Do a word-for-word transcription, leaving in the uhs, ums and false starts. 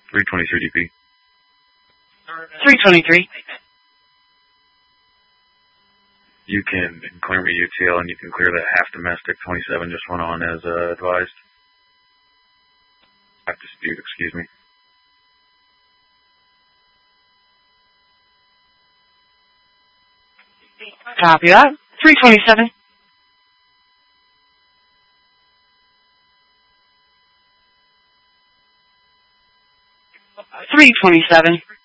three twenty-three D P. three twenty-three. You can clear me U T L and you can clear that half domestic twenty-seven just went on as uh, advised. Half dispute, excuse me. Copy that. three twenty-seven. three twenty-seven.